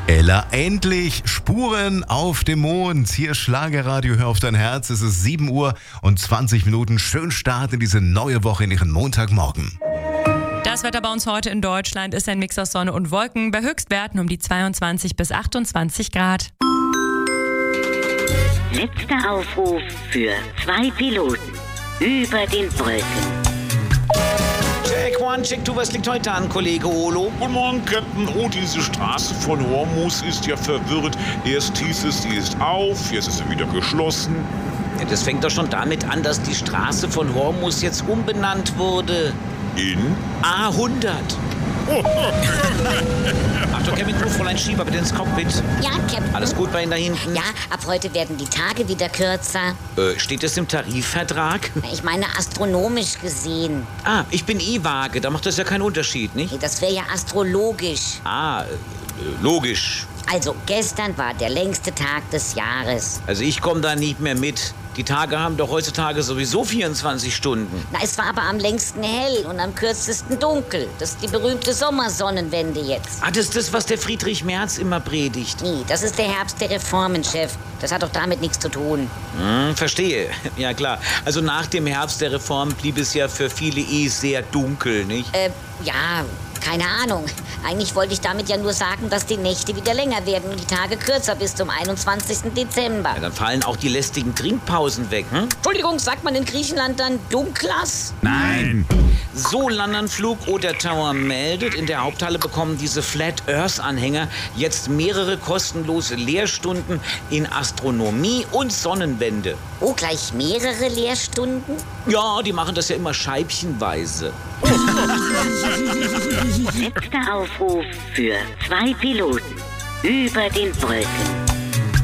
Ella, endlich Spuren auf dem Mond. Hier Schlagerradio, hör auf dein Herz. Es ist 7 Uhr und 20 Minuten. Schön Start in diese neue Woche, in ihren Montagmorgen. Das Wetter bei uns heute in Deutschland ist ein Mix aus Sonne und Wolken. Bei Höchstwerten um die 22 bis 28 Grad. Letzter Aufruf für 2 Piloten über den Wolken. Check 1, Check 2, was liegt heute an, Kollege Olo? Guten Morgen, Captain. Oh, diese Straße von Hormuz ist ja verwirrt. Erst hieß es, sie ist auf, jetzt ist sie wieder geschlossen. Ja, das fängt doch schon damit an, dass die Straße von Hormuz jetzt umbenannt wurde. In? A100. Achtung, Kevin, ruf Fräulein Schieber bitte ins Cockpit. Ja, Captain. Alles gut bei Ihnen da hinten? Ja, ab heute werden die Tage wieder kürzer. Steht das im Tarifvertrag? Ich meine astronomisch gesehen. Ah, ich bin E-Waage, da macht das ja keinen Unterschied, nicht? Nee, das wäre ja astrologisch. Logisch. Also, gestern war der längste Tag des Jahres. Also ich komme da nicht mehr mit. Die Tage haben doch heutzutage sowieso 24 Stunden. Na, es war aber am längsten hell und am kürzesten dunkel. Das ist die berühmte Sommersonnenwende jetzt. Ah, das ist das, was der Friedrich Merz immer predigt. Nee, das ist der Herbst der Reformen, Chef. Das hat doch damit nichts zu tun. Verstehe. Ja, klar. Also nach dem Herbst der Reform blieb es ja für viele sehr dunkel, nicht? Ja, keine Ahnung. Eigentlich wollte ich damit ja nur sagen, dass die Nächte wieder länger werden und die Tage kürzer bis zum 21. Dezember. Ja, dann fallen auch die lästigen Trinkpausen weg, hm? Entschuldigung, sagt man in Griechenland dann Dunklas? Nein. So, Landanflug oder Tower meldet. In der Haupthalle bekommen diese Flat Earth Anhänger jetzt mehrere kostenlose Lehrstunden in Astronomie und Sonnenwende. Oh, gleich mehrere Lehrstunden? Ja, die machen das ja immer scheibchenweise. Letzter Aufruf für 2 Piloten über den Wolken.